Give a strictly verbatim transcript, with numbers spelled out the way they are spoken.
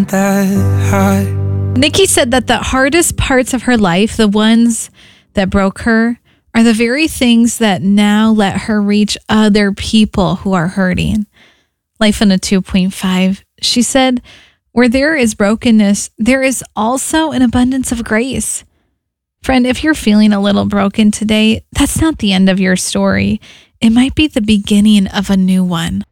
that high. Nikki said that the hardest parts of her life, the ones that broke her, are the very things that now let her reach other people who are hurting. Life in a two point five. She said, where there is brokenness, there is also an abundance of grace. Friend, if you're feeling a little broken today, that's not the end of your story. It might be the beginning of a new one.